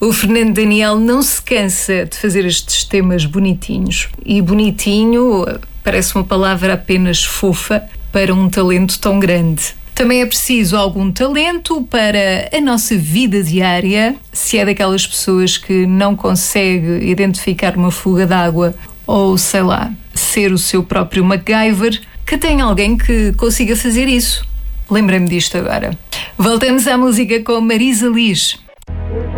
O Fernando Daniel não se cansa de fazer estes temas bonitinhos. E bonitinho parece uma palavra apenas fofa para um talento tão grande. Também é preciso algum talento para a nossa vida diária, se é daquelas pessoas que não consegue identificar uma fuga de água ou, sei lá, ser o seu próprio MacGyver, que tenha alguém que consiga fazer isso. Lembrei-me disto agora. Voltamos à música com Marisa Liz.